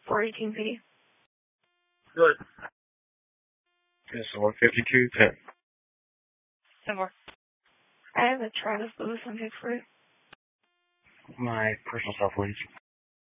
418P. Good. It's 15210. 10-4. I have a Travis Lewis on his for you. My personal cell, please.